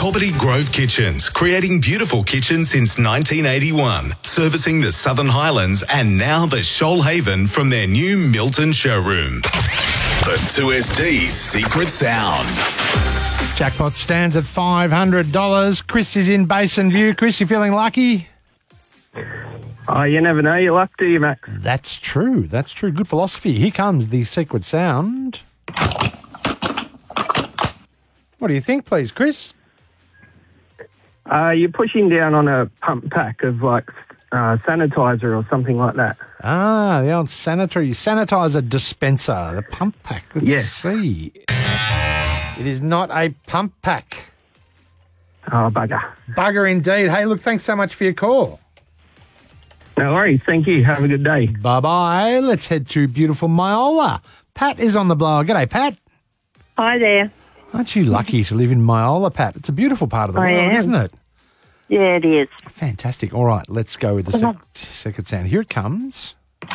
Albany Grove Kitchens, creating beautiful kitchens since 1981, servicing the Southern Highlands and now the Shoalhaven from their new Milton showroom. The 2ST's Secret Sound. Jackpot stands at $500. Chris is in Basin View. Chris, you feeling lucky? Oh, you never know your luck, do you, Max? That's true. That's true. Good philosophy. Here comes the Secret Sound. What do you think, please, Chris? You're pushing down on a pump pack of, sanitizer or something like that. Ah, the old sanitizer dispenser, the pump pack. Let's see. It is not a pump pack. Oh, bugger. Bugger indeed. Hey, look, thanks so much for your call. No worries. Thank you. Have a good day. Bye-bye. Let's head to beautiful Myola. Pat is on the blower. G'day, Pat. Hi there. Aren't you lucky to live in Myola, Pat? It's a beautiful part of the world, isn't it? Yeah, it is. Fantastic. All right, let's go with the second sound. Here it comes.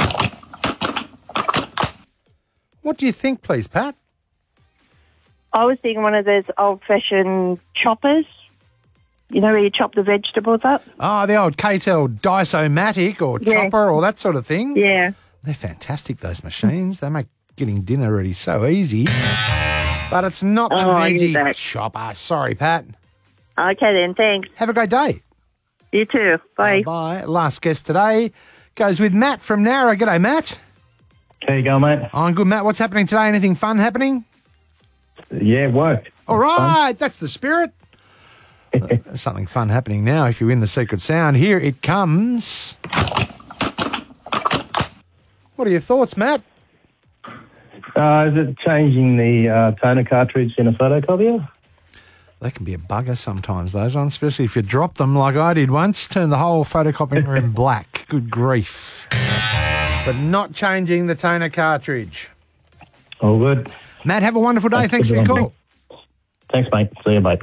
What do you think, please, Pat? I was thinking one of those old-fashioned choppers. You know where you chop the vegetables up? Oh, the old K-Tel Dysomatic or chopper or that sort of thing. Yeah. They're fantastic, those machines. They make getting dinner ready so easy. But it's not the veggie chopper. Sorry, Pat. Okay then, thanks. Have a great day. You too. Bye. Bye. Last guest today goes with Matt from Nowra. G'day, Matt. How you going, mate? I'm good, Matt. What's happening today? Anything fun happening? Yeah, work. All right, that's the spirit. There's something fun happening now if you win the Secret Sound. Here it comes. What are your thoughts, Matt? Is it changing the toner cartridge in a photocopier? They can be a bugger sometimes, those ones, especially if you drop them like I did once. Turn the whole photocopying room black. Good grief. But not changing the toner cartridge. All good. Matt, have a wonderful day. Thanks for your call. Thanks, mate. See you, mate.